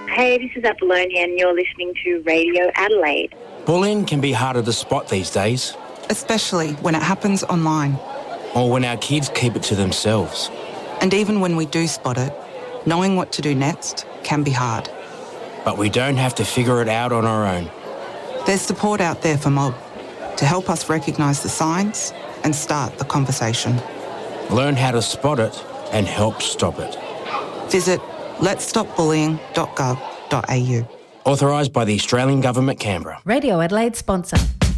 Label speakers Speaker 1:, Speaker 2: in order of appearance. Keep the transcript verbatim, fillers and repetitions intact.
Speaker 1: Hey, this is Apollonia and you're listening to Radio Adelaide.
Speaker 2: Bullying can be harder to spot these days.
Speaker 3: Especially when it happens online.
Speaker 2: Or when our kids keep it to themselves.
Speaker 3: And even when we do spot it, knowing what to do next can be hard.
Speaker 2: But we don't have to figure it out on our own.
Speaker 3: There's support out there for Mob to help us recognise the signs and start the conversation.
Speaker 2: Learn how to spot it and help stop it.
Speaker 3: Visit lets stop bullying dot gov dot a u.
Speaker 2: Authorised by the Australian Government, Canberra.
Speaker 4: Radio Adelaide sponsor.